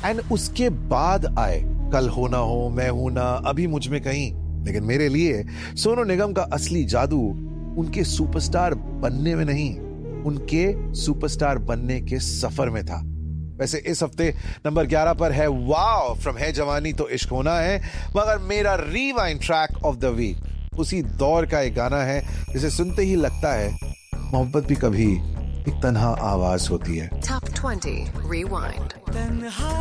And उसके बाद आए कल हो ना हो, मैं हूं ना, अभी मुझ में कहीं। लेकिन मेरे लिए सोनू निगम का असली जादू उनके सुपरस्टार बनने में नहीं, उनके सुपरस्टार बनने के सफर में था। वैसे इस हफ्ते नंबर 11 पर है वाओ फ्रॉम है जवानी तो इश्क होना है, मगर मेरा rewind track of the week उसी दौर का एक गाना है जिसे सुनते ही लगता है मोहब्बत भी कभी एक तन्हा आवाज होती है। Top 20 Rewind.